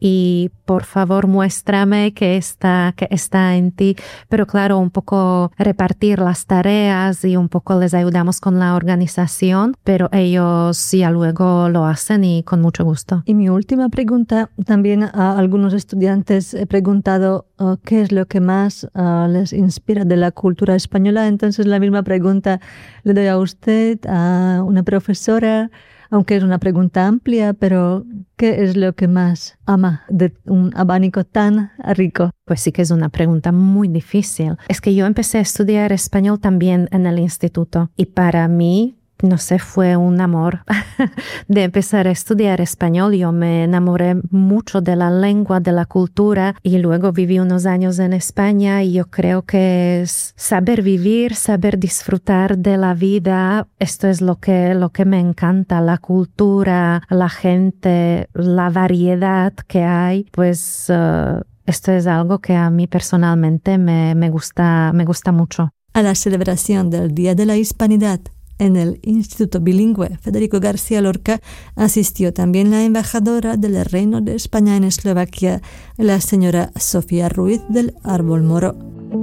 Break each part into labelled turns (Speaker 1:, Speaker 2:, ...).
Speaker 1: y por favor muéstrame que está en ti. Pero claro, un poco repartir las tareas y un poco les ayudamos con la organización, pero ellos ya luego lo hacen y con mucho gusto.
Speaker 2: Y mi última pregunta, también a algunos estudiantes he preguntado qué es lo que más les inspira de la cultura española. Entonces la misma pregunta le doy a usted, a una profesora, aunque es una pregunta amplia, pero ¿qué es lo que más ama de un abanico tan rico?
Speaker 1: Pues sí que es una pregunta muy difícil. Es que yo empecé a estudiar español también en el instituto y para mí, no sé, fue un amor de empezar a estudiar español. Yo me enamoré mucho de la lengua, de la cultura y luego viví unos años en España y yo creo que es saber vivir, saber disfrutar de la vida. Esto es lo que me encanta, la cultura, la gente, la variedad que hay. Pues esto es algo que a mí personalmente me gusta mucho.
Speaker 2: A la celebración del Día de la Hispanidad en el Instituto Bilingüe Federico García Lorca asistió también la embajadora del Reino de España en Eslovaquia, la señora Sofía Ruiz del Árbol Moro.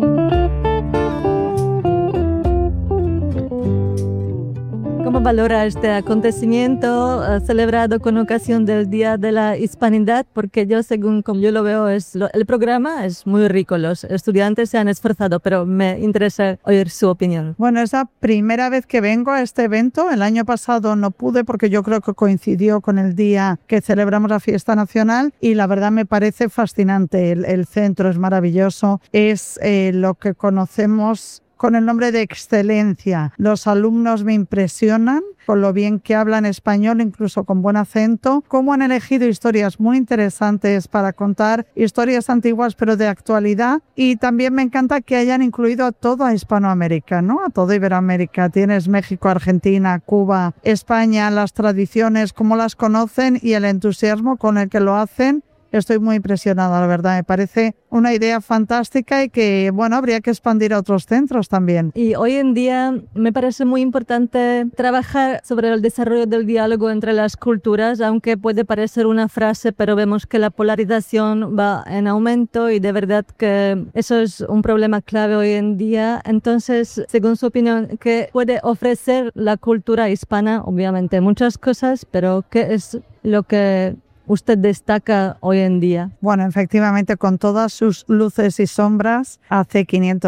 Speaker 2: ¿Cómo valora este acontecimiento celebrado con ocasión del Día de la Hispanidad? Porque yo, según como yo lo veo, el programa es muy rico, los estudiantes se han esforzado, pero me interesa oír su opinión.
Speaker 3: Bueno, es la primera vez que vengo a este evento. El año pasado no pude porque yo creo que coincidió con el día que celebramos la fiesta nacional y la verdad me parece fascinante. El centro es maravilloso, es lo que conocemos con el nombre de excelencia. Los alumnos me impresionan con lo bien que hablan español, incluso con buen acento, cómo han elegido historias muy interesantes para contar, historias antiguas pero de actualidad, y también me encanta que hayan incluido a toda Hispanoamérica, ¿no? A toda Iberoamérica. Tienes México, Argentina, Cuba, España, las tradiciones, cómo las conocen y el entusiasmo con el que lo hacen. Estoy muy impresionada, la verdad. Me parece una idea fantástica y que, bueno, habría que expandir a otros centros también.
Speaker 2: Y hoy en día me parece muy importante trabajar sobre el desarrollo del diálogo entre las culturas, aunque puede parecer una frase, pero vemos que la polarización va en aumento y de verdad que eso es un problema clave hoy en día. Entonces, según su opinión, ¿qué puede ofrecer la cultura hispana? Obviamente muchas cosas, pero ¿qué es lo que usted destaca hoy en día?
Speaker 3: Bueno, efectivamente, con todas sus luces y sombras, hace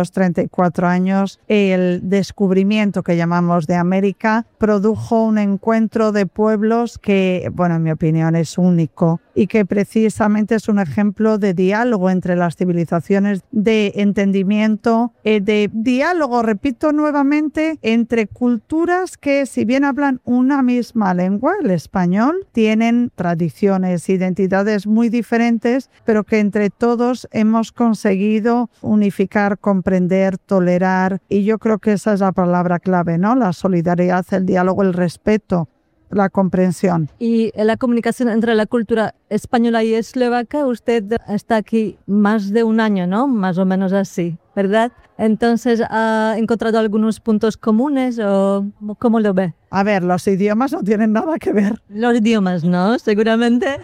Speaker 3: 534 años el descubrimiento que llamamos de América produjo un encuentro de pueblos que, bueno, en mi opinión es único y que precisamente es un ejemplo de diálogo entre las civilizaciones, de entendimiento, de diálogo, repito nuevamente, entre culturas que, si bien hablan una misma lengua, el español, tienen tradiciones, identidades muy diferentes, pero que entre todos hemos conseguido unificar, comprender, tolerar, y yo creo que esa es la palabra clave, ¿no? La solidaridad, el diálogo, el respeto, la comprensión.
Speaker 2: Y la comunicación entre la cultura española y eslovaca, usted está aquí más de un año, ¿no? Más o menos así, ¿verdad? Entonces, ¿ha encontrado algunos puntos comunes o cómo lo ve?
Speaker 3: A ver, los idiomas no tienen nada que ver.
Speaker 2: Los idiomas, ¿no? Seguramente.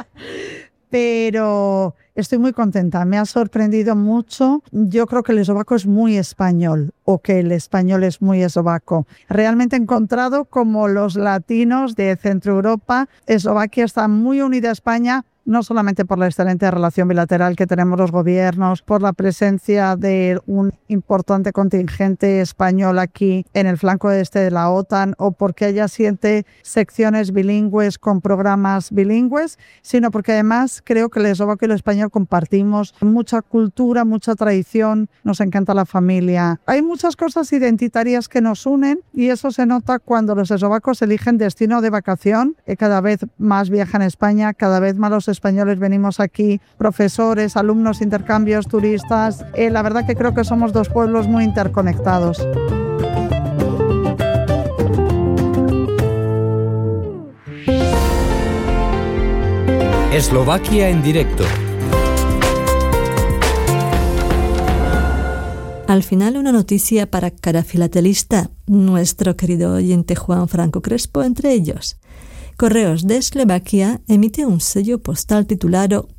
Speaker 3: Pero estoy muy contenta, me ha sorprendido mucho. Yo creo que el eslovaco es muy español o que el español es muy eslovaco. Realmente he encontrado como los latinos de Centro Europa, Eslovaquia está muy unida a España, no solamente por la excelente relación bilateral que tenemos los gobiernos, por la presencia de un importante contingente español aquí en el flanco este de la OTAN o porque haya 7 secciones bilingües con programas bilingües, sino porque además creo que el eslovaco y el español compartimos mucha cultura, mucha tradición, nos encanta la familia. Hay muchas cosas identitarias que nos unen y eso se nota cuando los eslovacos eligen destino de vacación, que cada vez más viajan a España, cada vez más los españoles venimos aquí, profesores, alumnos, intercambios, turistas. La verdad que creo que somos 2 pueblos muy interconectados.
Speaker 4: Eslovaquia en directo.
Speaker 2: Al final, una noticia para cada filatelista, nuestro querido oyente Juan Franco Crespo entre ellos. Correos de Eslovaquia emite un sello postal titulado